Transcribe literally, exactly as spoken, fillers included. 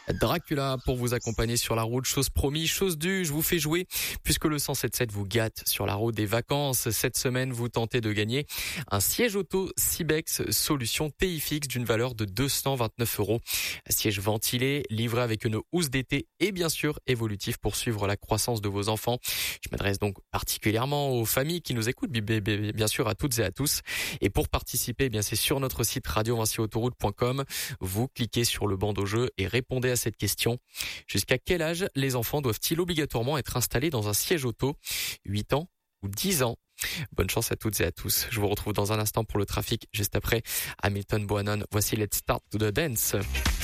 Dracula pour vous accompagner sur la route. Chose promis, chose due, je vous fais jouer puisque le cent sept sept vous gâte sur la route des vacances. Cette semaine, vous tentez de gagner un siège auto Cibex solution T I F X d'une valeur de deux cent vingt-neuf euros. Siège ventilé, livré avec une housse d'été et bien sûr évolutif pour suivre la croissance de vos enfants. Je m'adresse donc particulièrement aux familles qui nous écoutent, bien sûr à toutes et à tous. Et pour participer, eh bien c'est sur notre site radio vinci autoroute point com. Vous cliquez sur le bandeau jeu et répondez à cette question. Jusqu'à quel âge les enfants doivent-ils obligatoirement être installés dans un siège auto ? huit ans ou dix ans ? Bonne chance à toutes et à tous. Je vous retrouve dans un instant pour le trafic, juste après Hamilton Bohannon. Voici Let's Start to the Dance.